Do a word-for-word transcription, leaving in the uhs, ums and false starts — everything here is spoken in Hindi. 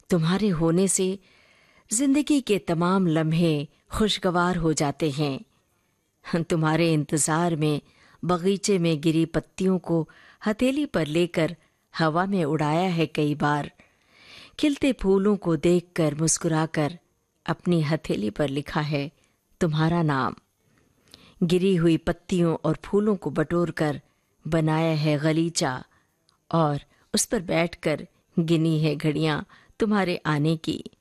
तुम्हारे होने से जिंदगी के तमाम लम्हे खुशगवार हो जाते हैं। तुम्हारे इंतजार में बगीचे में गिरी पत्तियों को हथेली पर लेकर हवा में उड़ाया है कई बार। खिलते फूलों को देखकर मुस्कुराकर अपनी हथेली पर लिखा है तुम्हारा नाम। गिरी हुई पत्तियों और फूलों को बटोरकर बनाया है गलीचा और उस पर बैठकर गिनी है घड़ियां तुम्हारे आने की।